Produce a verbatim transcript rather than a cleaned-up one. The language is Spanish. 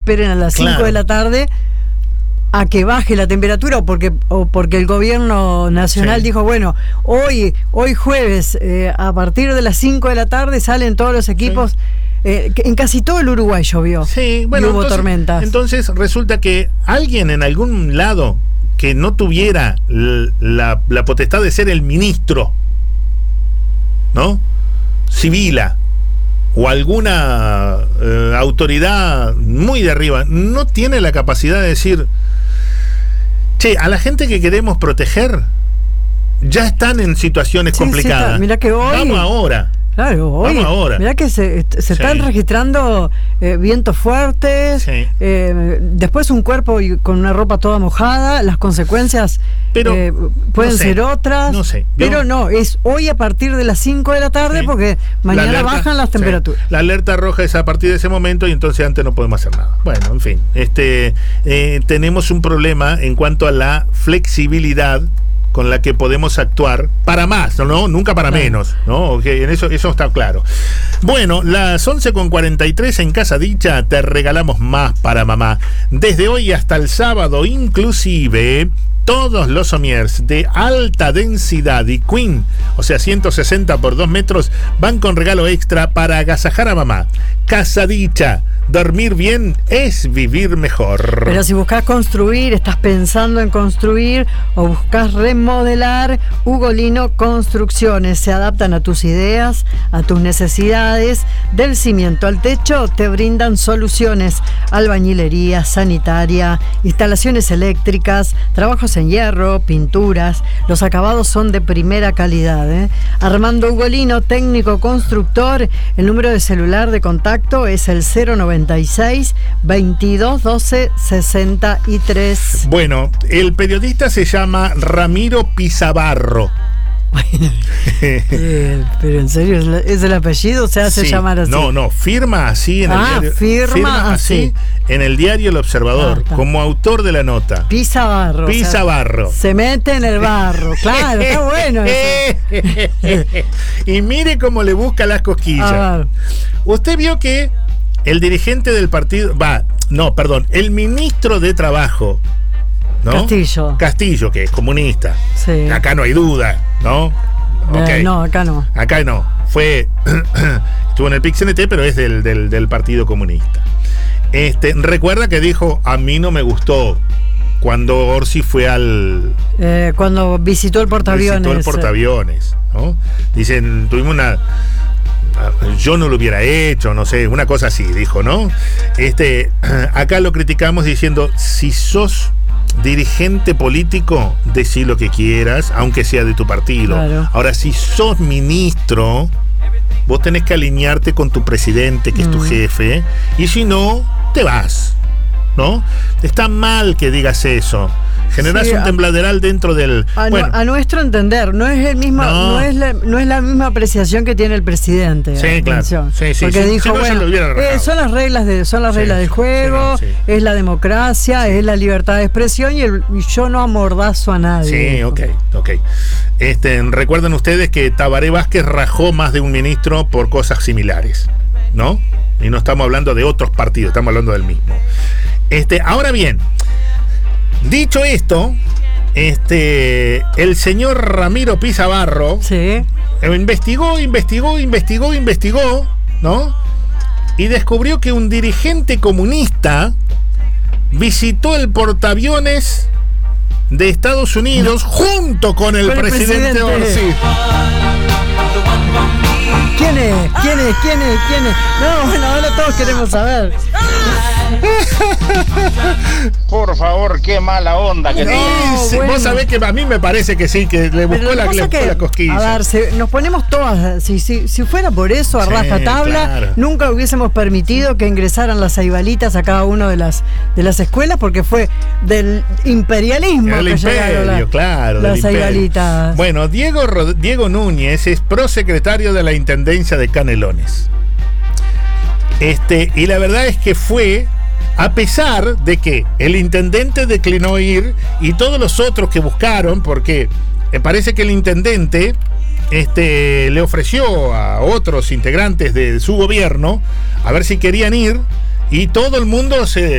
esperen a las cinco Claro. de la tarde a que baje la temperatura, o porque o porque el gobierno nacional Sí. dijo, bueno, hoy hoy jueves, eh, a partir de las cinco de la tarde salen todos los equipos. Sí. Eh, en casi todo el Uruguay llovió. Sí, bueno, y hubo entonces, tormentas. Entonces resulta que alguien en algún lado que no tuviera l- la, la potestad de ser el ministro, ¿no? Civila o alguna eh, autoridad muy de arriba, no tiene la capacidad de decir, che, a la gente que queremos proteger ya están en situaciones Sí, sí, complicadas. está. Mirá que hoy- Vamos ahora. Claro, hoy, Vamos ahora. mirá que se, se Sí. están registrando eh, vientos fuertes, Sí. eh, después un cuerpo y con una ropa toda mojada, las consecuencias Pero, eh, pueden no sé, ser otras, no sé. pero Yo- no, es hoy a partir de las cinco de la tarde, Sí. porque mañana La alerta- bajan las sí. temperaturas. La alerta roja es a partir de ese momento y entonces antes no podemos hacer nada. Bueno, en fin, este eh, tenemos un problema en cuanto a la flexibilidad con la que podemos actuar para más, no, no nunca para Claro. menos, ¿no? Okay, en eso, eso está claro. Bueno, las once con cuarenta y tres en Casa Dicha te regalamos más para mamá. Desde hoy hasta el sábado, inclusive, todos los somiers de alta densidad y queen, o sea, ciento sesenta por dos metros, van con regalo extra para agasajar a mamá. Casa Dicha, dormir bien es vivir mejor. Pero si buscas construir, estás pensando en construir o buscas remodelar, Ugolino Construcciones se adaptan a tus ideas, a tus necesidades. Del cimiento al techo te brindan soluciones: albañilería, sanitaria, instalaciones eléctricas, trabajos en hierro, pinturas. Los acabados son de primera calidad, ¿eh? Armando Ugolino, técnico constructor. El número de celular de contacto es el cero noventa y seis, veintidós doce, sesenta y tres. Bueno, el periodista se llama Ramiro Pisabarro. Eh, pero en serio, ¿es, la- es el apellido? ¿Se hace Sí. llamar así? No, no, firma así en el Ah, diario. firma así. en el diario El Observador, Ah, está. como autor de la nota. Pisa barro. Pisa barro. Se mete en el barro. Claro, está bueno eso. Y mire cómo le busca las cosquillas. A ver. Usted vio que el dirigente del partido, va, no, perdón, el ministro de Trabajo, ¿no? Castillo. Castillo, que es comunista. Sí. Acá no hay duda, ¿no? Eh, Ok. no, acá no. Acá no. Fue. Estuvo en el P I C N T, pero es del, del, del Partido Comunista. Este, recuerda que dijo: a mí no me gustó cuando Orsi fue al. Eh, cuando visitó el portaaviones. Visitó el portaaviones, ¿no? Dicen, tuvimos una. Yo no lo hubiera hecho, no sé, una cosa así, dijo, ¿no? Este, acá lo criticamos diciendo: si sos dirigente político, decí lo que quieras, aunque sea de tu partido. Claro. Ahora, si sos ministro, vos tenés que alinearte con tu presidente, que es tu Mm. jefe, y si no, te vas, ¿no? Está mal que digas eso. Generás Sí, un a- tembladeral dentro del... A, nu- bueno, a nuestro entender, no es el mismo, No. no, es la, no es la misma apreciación que tiene el presidente. Sí, claro. atención. Sí, sí, Porque sí. dijo, Si no, se bueno, lo hubiera rajado. eh, son las reglas de, son las Sí, reglas del sí, juego, sí, no, sí. es la democracia, es la libertad de expresión y, el- y yo no amordazo a nadie. sí, dijo. ok, ok. Este, recuerden ustedes que Tabaré Vázquez rajó más de un ministro por cosas similares, ¿no? Y no estamos hablando de otros partidos, estamos hablando del mismo. Este, ahora bien, dicho esto, este, el señor Ramiro Pisabarro Sí. eh, investigó, investigó, investigó, investigó, ¿no? Y descubrió que un dirigente comunista visitó el portaaviones de Estados Unidos junto con el, Con el presidente, presidente. Orsi. ¿Quién es? ¿Quién es? ¿Quién es? ¿Quién es? No, bueno, ahora todos queremos saber. Por favor, qué mala onda que No, tiene. Sí, bueno. Vos sabés que a mí me parece que sí, que le buscó Pero la, lo que le pasa buscó que, la cosquilla. a ver, se- nos ponemos todas, si, si, si fuera por eso, a Sí, rajatabla, claro. nunca hubiésemos permitido que ingresaran las aibalitas a cada una de las de las escuelas, porque fue del imperialismo El que llegaron imperio, la- claro. del las imperio. aibalitas. Bueno, Diego, Rod- Diego Núñez es prosecretario de la Intendencia de Canelones. Este, y la verdad es que fue, a pesar de que el intendente declinó ir y todos los otros que buscaron, porque me parece que el intendente este, le ofreció a otros integrantes de su gobierno a ver si querían ir, y todo el mundo se